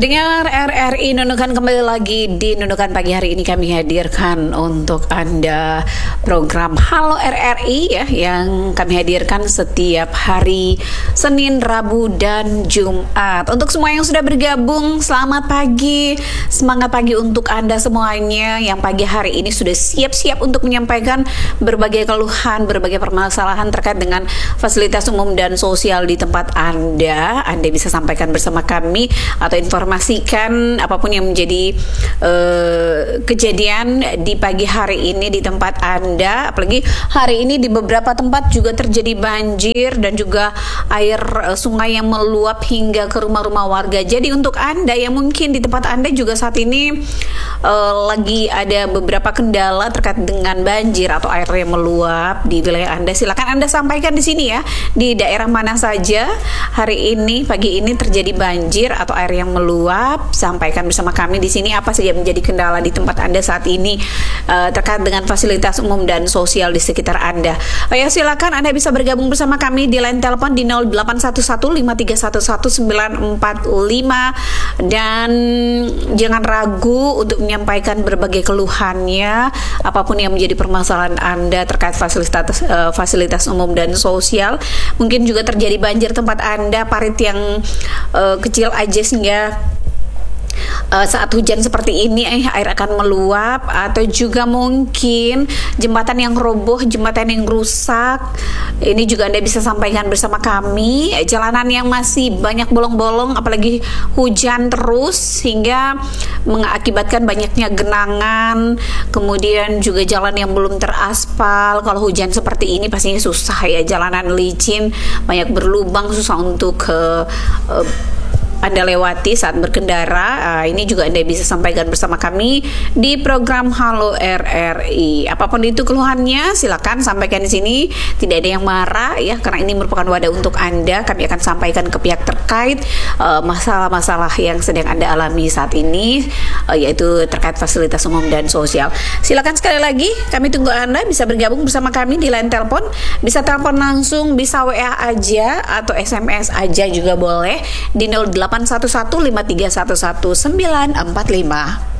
Pendengar RRI Nunukan, kembali lagi di Nunukan pagi hari ini kami hadirkan untuk Anda program Halo RRI ya, yang kami hadirkan setiap hari Senin, Rabu, dan Jumat. Untuk semua yang sudah bergabung, selamat pagi, semangat pagi untuk Anda semuanya yang pagi hari ini sudah siap-siap untuk menyampaikan berbagai keluhan, berbagai permasalahan terkait dengan fasilitas umum dan sosial di tempat Anda. Anda bisa sampaikan bersama kami atau informasikan apapun yang menjadi kejadian di pagi hari ini di tempat Anda. Apalagi hari ini di beberapa tempat juga terjadi banjir dan juga air sungai yang meluap hingga ke rumah-rumah warga. Jadi untuk Anda yang mungkin di tempat Anda juga saat ini lagi ada beberapa kendala terkait dengan banjir atau air yang meluap di wilayah Anda, silakan Anda sampaikan di sini ya, di daerah mana saja hari ini pagi ini terjadi banjir atau air yang meluap. Sampaikan bersama kami di sini apa saja menjadi kendala di tempat Anda saat ini terkait dengan fasilitas umum dan sosial di sekitar Anda. Ya, silakan Anda bisa bergabung bersama kami di line telepon di 0811531945 dan jangan ragu untuk menyampaikan berbagai keluhannya apapun yang menjadi permasalahan Anda terkait fasilitas umum dan sosial. Mungkin juga terjadi banjir tempat Anda, parit yang kecil aja sehingga saat hujan seperti ini air akan meluap, atau juga mungkin jembatan yang roboh, jembatan yang rusak. Ini juga Anda bisa sampaikan bersama kami. Jalanan yang masih banyak bolong-bolong apalagi hujan terus sehingga mengakibatkan banyaknya genangan. Kemudian juga jalan yang belum teraspal. Kalau hujan seperti ini pastinya susah ya, jalanan licin, banyak berlubang, susah untuk Anda lewati saat berkendara. Ini juga Anda bisa sampaikan bersama kami di program Halo RRI. Apapun itu keluhannya, silakan sampaikan di sini. Tidak ada yang marah ya, karena ini merupakan wadah untuk Anda. Kami akan sampaikan ke pihak terkait masalah-masalah yang sedang Anda alami saat ini, yaitu terkait fasilitas umum dan sosial. Silakan sekali lagi, kami tunggu Anda bisa bergabung bersama kami di line telepon. Bisa telepon langsung, bisa WA aja atau SMS aja juga boleh di 081153111945.